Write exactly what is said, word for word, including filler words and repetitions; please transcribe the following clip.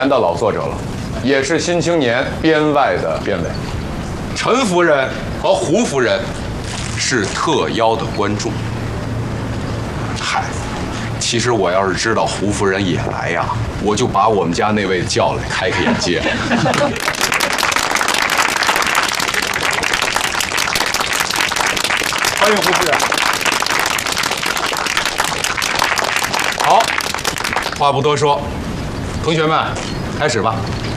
的老作者了，也是《新青年》编外的编委。 陈夫人和胡夫人是特邀的观众。嗨，其实我要是知道胡夫人也来呀，我就把我们家那位叫来开开眼界。 欢迎胡夫人。好，话不多说，同学们，开始吧。